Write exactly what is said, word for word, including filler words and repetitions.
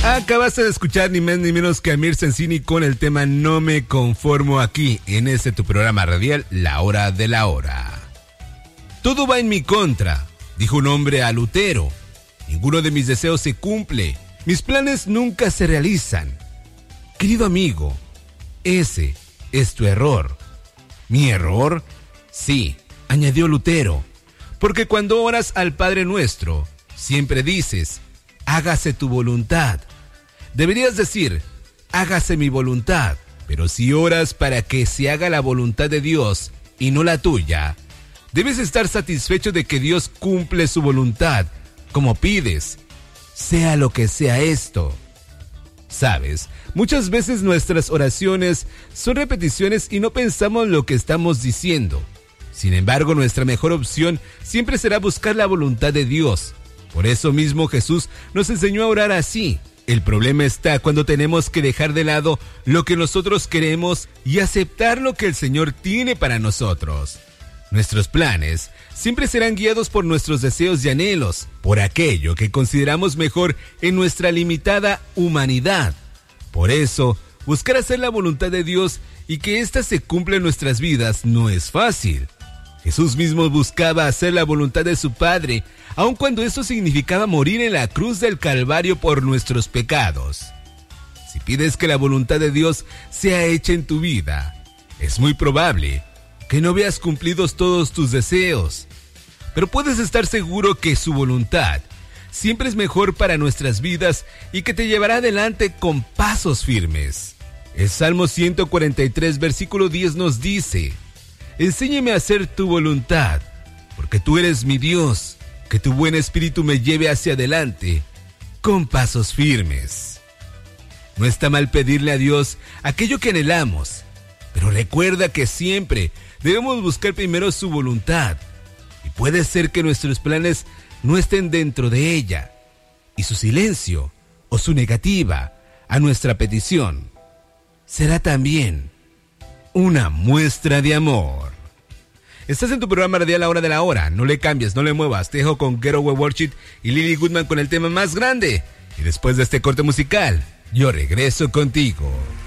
Acabaste de escuchar ni más ni menos que a Mir Sensini con el tema No me conformo, aquí en este tu programa radial, La Hora de la Hora. Todo va en mi contra, dijo un hombre a Lutero. Ninguno de mis deseos se cumple, mis planes nunca se realizan. Querido amigo, ese es tu error. ¿Mi error? Sí, añadió Lutero, porque cuando oras al Padre Nuestro, siempre dices, hágase tu voluntad. Deberías decir, hágase mi voluntad, pero si oras para que se haga la voluntad de Dios y no la tuya, debes estar satisfecho de que Dios cumple su voluntad, como pides, sea lo que sea esto. Sabes, muchas veces nuestras oraciones son repeticiones y no pensamos lo que estamos diciendo. Sin embargo, nuestra mejor opción siempre será buscar la voluntad de Dios. Por eso mismo Jesús nos enseñó a orar así. El problema está cuando tenemos que dejar de lado lo que nosotros queremos y aceptar lo que el Señor tiene para nosotros. Nuestros planes siempre serán guiados por nuestros deseos y anhelos, por aquello que consideramos mejor en nuestra limitada humanidad. Por eso, buscar hacer la voluntad de Dios y que ésta se cumpla en nuestras vidas no es fácil. Jesús mismo buscaba hacer la voluntad de su Padre, aun cuando eso significaba morir en la cruz del Calvario por nuestros pecados. Si pides que la voluntad de Dios sea hecha en tu vida, es muy probable que no veas cumplidos todos tus deseos, pero puedes estar seguro que su voluntad siempre es mejor para nuestras vidas y que te llevará adelante con pasos firmes. El Salmo ciento cuarenta y tres, versículo diez nos dice, enséñame a hacer tu voluntad, porque tú eres mi Dios, que tu buen espíritu me lleve hacia adelante con pasos firmes. No está mal pedirle a Dios aquello que anhelamos, pero recuerda que siempre debemos buscar primero su voluntad, y puede ser que nuestros planes no estén dentro de ella, y su silencio o su negativa a nuestra petición será también una muestra de amor. Estás en tu programa radial La Hora de la Hora. No le cambies, no le muevas. Te dejo con Getaway Worship y Lily Goodman con el tema más grande. Y después de este corte musical, yo regreso contigo.